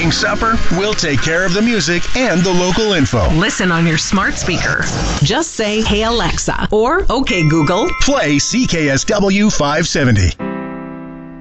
cooking supper, we'll take care of the music and the local info. Listen on your smart speaker. Just say, "Hey Alexa," or "Okay Google." Play CKSW 570.